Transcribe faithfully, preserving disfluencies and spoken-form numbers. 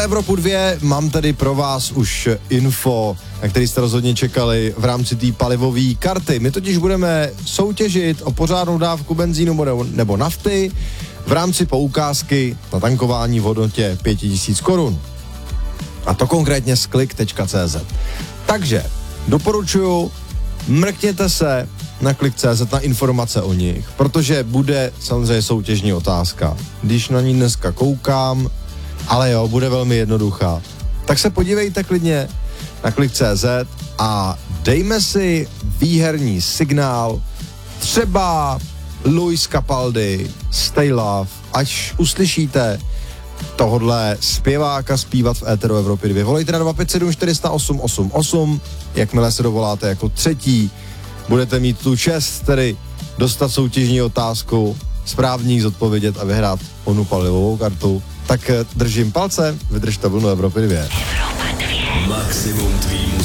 Evropu dva mám tady pro vás už info, na který jste rozhodně čekali v rámci té palivové karty. My totiž budeme soutěžit o pořádnou dávku benzínu nebo nafty v rámci poukázky na tankování v hodnotě pět tisíc korun. A to konkrétně z klik tečka cé zet. Takže doporučuji, mrkněte se na klik tečka cé zet na informace o nich, protože bude samozřejmě soutěžní otázka. Když na ní dneska koukám, ale jo, bude velmi jednoduchá. Tak se podívejte klidně na klik tečka cé zet a dejme si výherní signál, třeba Luis Capaldi, Stay Love, až uslyšíte tohodle zpěváka zpívat v éteru Evropy dva. Volejte na dva pět sedm čtyři nula osm osm osm, jakmile se dovoláte jako třetí, budete mít tu čest tedy dostat soutěžní otázku, správně zodpovědět a vyhrát onu palivovou kartu. Tak držím palce, vydržte vlnu Evropy dva. Maximum tvý